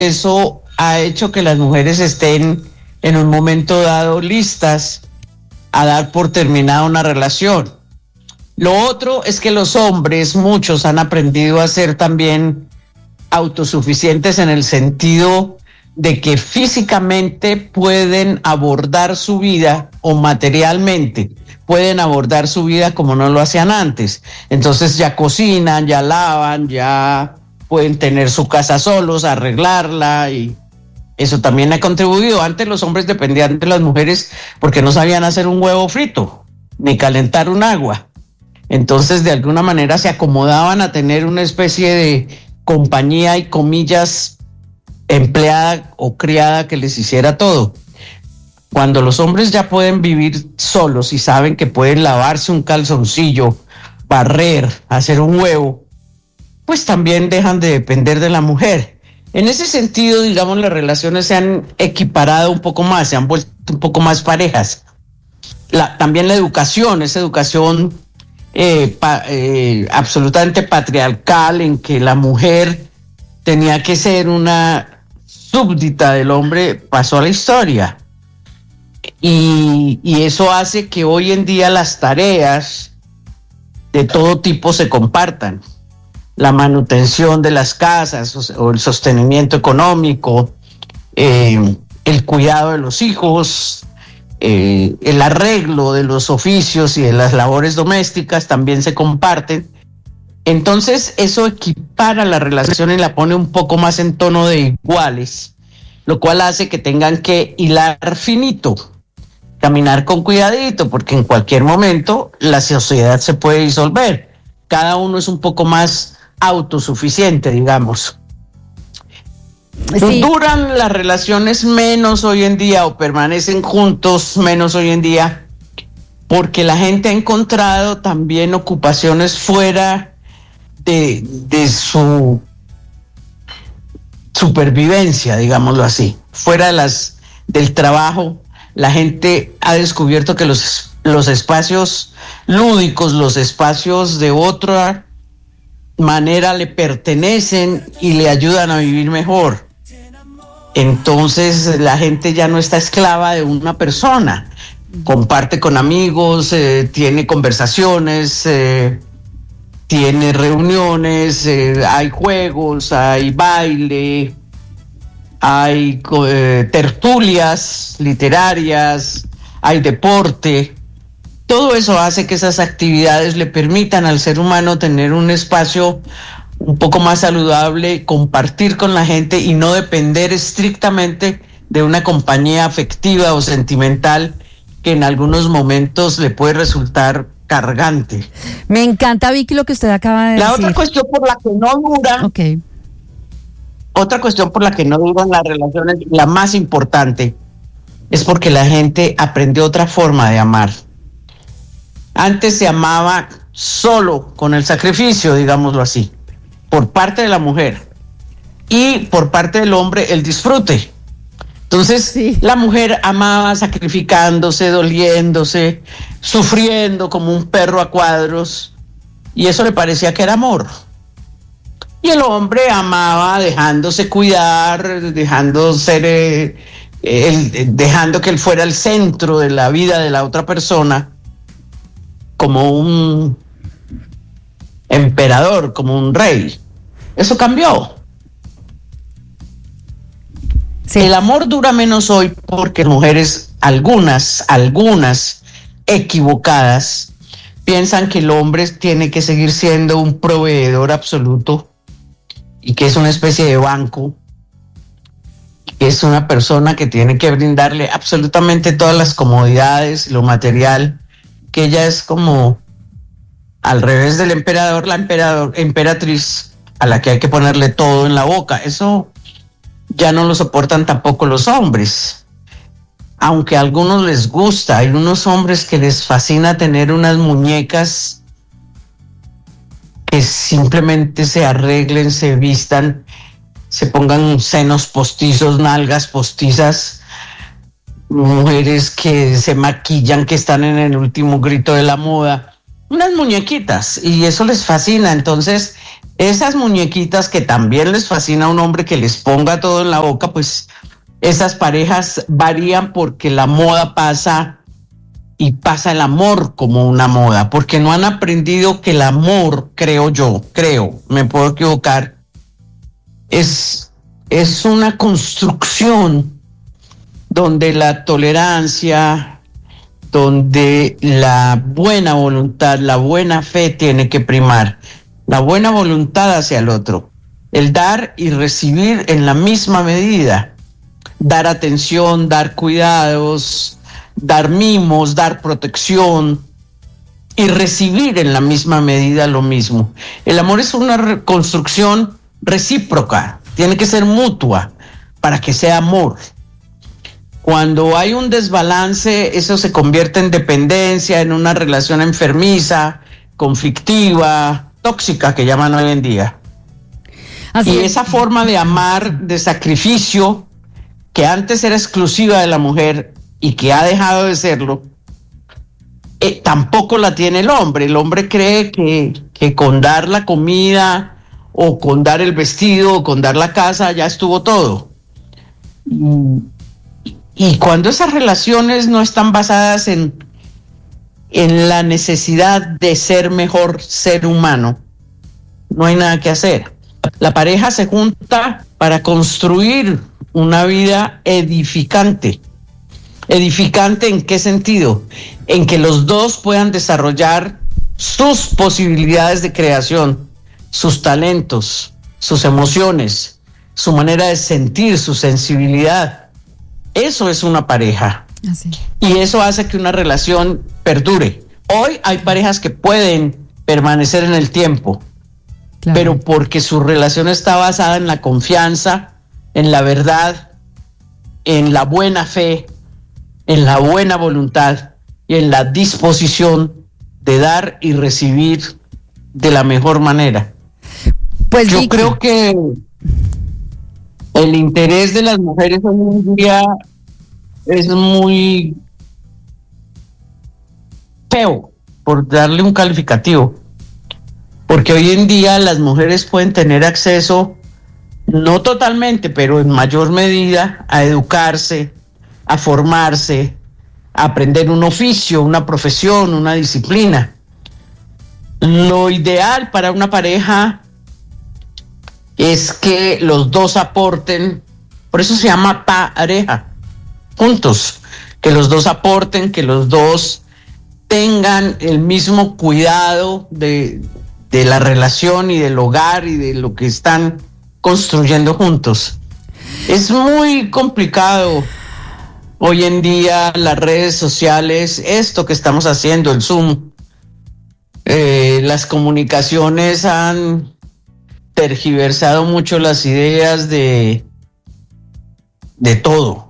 eso ha hecho que las mujeres estén en un momento dado listas a dar por terminada una relación. Lo otro es que los hombres, muchos, han aprendido a ser también autosuficientes en el sentido de que físicamente pueden abordar su vida, o materialmente pueden abordar su vida como no lo hacían antes. Entonces ya cocinan, ya lavan, ya pueden tener su casa solos, arreglarla, y eso también ha contribuido. Antes los hombres dependían de las mujeres porque no sabían hacer un huevo frito ni calentar un agua. Entonces de alguna manera se acomodaban a tener una especie de compañía y comillas empleada o criada que les hiciera todo. Cuando los hombres ya pueden vivir solos y saben que pueden lavarse un calzoncillo, barrer, hacer un huevo, pues también dejan de depender de la mujer. En ese sentido, digamos, las relaciones se han equiparado un poco más, se han vuelto un poco más parejas. También la educación, esa educación absolutamente patriarcal, en que la mujer tenía que ser una súbdita del hombre, pasó a la historia. Y eso hace que hoy en día las tareas de todo tipo se compartan. La manutención de las casas o el sostenimiento económico, el cuidado de los hijos, el arreglo de los oficios y de las labores domésticas también se comparten. Entonces eso equipara la relación y la pone un poco más en tono de iguales, lo cual hace que tengan que hilar finito, caminar con cuidadito, porque en cualquier momento la sociedad se puede disolver. Cada uno es un poco más autosuficiente, digamos. Sí. ¿Duran las relaciones menos hoy en día o permanecen juntos menos hoy en día? Porque la gente ha encontrado también ocupaciones fuera de su supervivencia, digámoslo así, fuera del trabajo. La gente ha descubierto que los espacios lúdicos, los espacios de otra manera le pertenecen y le ayudan a vivir mejor. Entonces la gente ya no está esclava de una persona, comparte con amigos, tiene conversaciones, tiene reuniones, hay juegos, hay baile, hay tertulias literarias, hay deporte. Todo eso hace que esas actividades le permitan al ser humano tener un espacio un poco más saludable, compartir con la gente y no depender estrictamente de una compañía afectiva o sentimental que en algunos momentos le puede resultar cargante. Me encanta, Vicky, lo que usted acaba de decir. Otra cuestión por la que no dura, otra cuestión por la que no duran las relaciones, la más importante, es porque la gente aprendió otra forma de amar. Antes se amaba solo con el sacrificio, digámoslo así, por parte de la mujer, y por parte del hombre el disfrute. Entonces sí, la mujer amaba sacrificándose, doliéndose, sufriendo como un perro a cuadros, y eso le parecía que era amor. Y el hombre amaba dejándose cuidar, dejando que él fuera el centro de la vida de la otra persona, como un emperador, como un rey. Eso cambió. Sí. El amor dura menos hoy porque mujeres, algunas equivocadas, piensan que el hombre tiene que seguir siendo un proveedor absoluto y que es una especie de banco, que es una persona que tiene que brindarle absolutamente todas las comodidades, lo material, que ella es como al revés del emperador, la emperatriz a la que hay que ponerle todo en la boca. Eso ya no lo soportan tampoco los hombres, aunque a algunos les gusta. Hay unos hombres que les fascina tener unas muñecas que simplemente se arreglen, se vistan, se pongan senos postizos, nalgas postizas, mujeres que se maquillan, que están en el último grito de la moda, unas muñequitas, y eso les fascina. Entonces Esas muñequitas que también les fascina a un hombre que les ponga todo en la boca, pues esas parejas varían porque la moda pasa y pasa el amor como una moda, porque no han aprendido que el amor, creo, me puedo equivocar, es una construcción donde la tolerancia, donde la buena voluntad, la buena fe tiene que primar. La buena voluntad hacia el otro, el dar y recibir en la misma medida, dar atención, dar cuidados, dar mimos, dar protección y recibir en la misma medida lo mismo. El amor es una construcción recíproca, tiene que ser mutua para que sea amor. Cuando hay un desbalance, eso se convierte en dependencia, en una relación enfermiza, conflictiva, tóxica, que llaman hoy en día. Y esa forma de amar, de sacrificio, que antes era exclusiva de la mujer y que ha dejado de serlo, tampoco la tiene el hombre. El hombre cree que con dar la comida o con dar el vestido o con dar la casa ya estuvo todo. Y cuando esas relaciones no están basadas en la necesidad de ser mejor ser humano, no hay nada que hacer. La pareja se junta para construir una vida edificante. ¿Edificante en qué sentido? En que los dos puedan desarrollar sus posibilidades de creación, sus talentos, sus emociones, su manera de sentir, su sensibilidad. Eso es una pareja. Así. Y eso hace que una relación perdure. Hoy hay parejas que pueden permanecer en el tiempo, claro, pero porque su relación está basada en la confianza, en la verdad, en la buena fe, en la buena voluntad y en la disposición de dar y recibir de la mejor manera. Pues yo creo que el interés de las mujeres hoy en día es muy feo, por darle un calificativo, porque hoy en día las mujeres pueden tener acceso, no totalmente, pero en mayor medida, a educarse, a formarse, a aprender un oficio, una profesión, una disciplina. Lo ideal para una pareja es que los dos aporten, por eso se llama pareja, juntos, que los dos aporten, que los dos tengan el mismo cuidado de la relación y del hogar y de lo que están construyendo juntos. Es muy complicado hoy en día, las redes sociales, esto que estamos haciendo, el Zoom, las comunicaciones han tergiversado mucho las ideas de todo.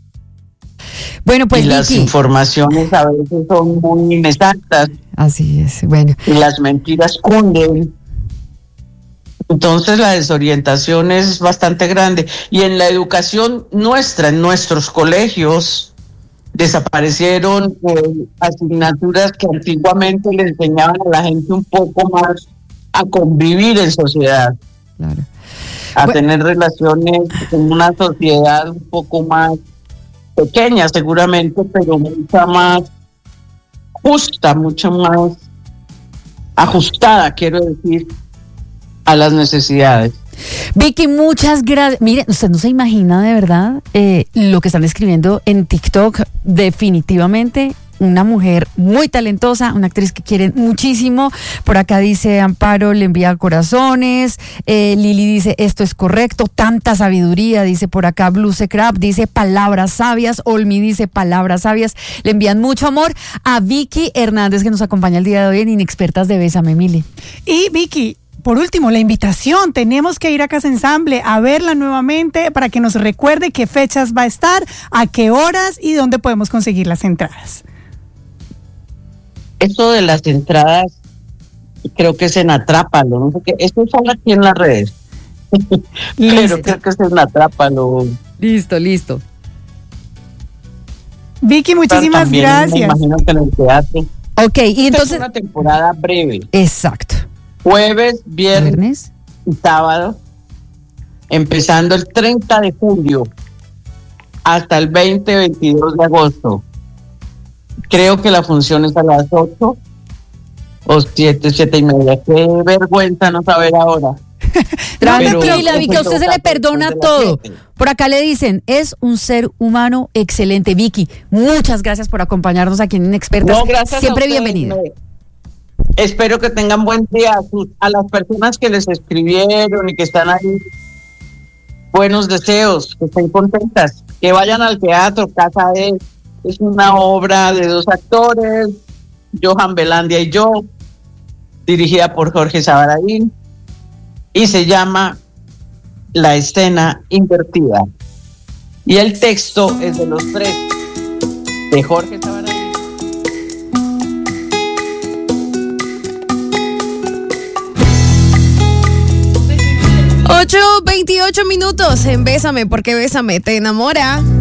Bueno, pues y las informaciones a veces son muy inexactas. Así es, bueno. Y las mentiras cunden. Entonces la desorientación es bastante grande. Y en la educación nuestra, en nuestros colegios, desaparecieron asignaturas que antiguamente le enseñaban a la gente un poco más a convivir en sociedad. Claro. A tener relaciones en una sociedad un poco más pequeña seguramente, pero mucha más justa, mucho más ajustada, quiero decir, a las necesidades. Vicky, muchas gracias. Mire, usted no se imagina de verdad lo que están escribiendo en TikTok. Definitivamente una mujer muy talentosa, una actriz que quieren muchísimo. Por acá dice Amparo, le envía corazones. Lili dice, esto es correcto. Tanta sabiduría, dice por acá Blue Crab, dice palabras sabias. Olmi dice palabras sabias. Le envían mucho amor a Vicky Hernández, que nos acompaña el día de hoy en Inexpertas de Bésame, Mili. Y Vicky, por último, la invitación, tenemos que ir a Casa Ensamble a verla nuevamente para que nos recuerde qué fechas va a estar, a qué horas y dónde podemos conseguir las entradas. Esto de las entradas, creo que es en Atrápalo, no sé qué, esto sale aquí en las redes, pero creo que es en Atrápalo. Listo. Vicky, muchísimas también gracias. Me imagino que en el teatro. Ok, y entonces... Es una temporada breve. Exacto. jueves, viernes y sábado, empezando el 30 de julio hasta el 22 de agosto. Creo que la función es a las 8 o 7:30. Qué vergüenza no saber ahora. Tranquila, Vicky, a usted se le perdona todo. Por acá le dicen, es un ser humano excelente. Vicky, muchas gracias por acompañarnos aquí en Inexpertas. No, gracias. Siempre a ustedes, bienvenida. Espero que tengan buen día. A las personas que les escribieron y que están ahí, buenos deseos, que estén contentas, que vayan al teatro. Casa es una obra de 2 actores, Johan Belandia y yo, dirigida por Jorge Sabaraín, y se llama La escena invertida. Y el texto es de Los Tres, de Jorge Sabaraín. 8:28 en Bésame, porque Bésame te enamora.